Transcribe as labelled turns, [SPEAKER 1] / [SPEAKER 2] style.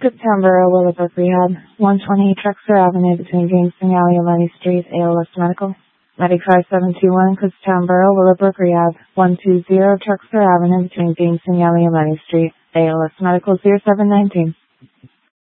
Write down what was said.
[SPEAKER 1] Kutztown Borough, Willowbrook Rehab, 120 Trexler Avenue between Jameson Alley and Lenny Street, ALS Medical. Medic 5721, Kutztown Borough, Willowbrook Rehab, 120 Trexler Avenue between Jameson Alley and Lenny Street, ALS Medical 0719.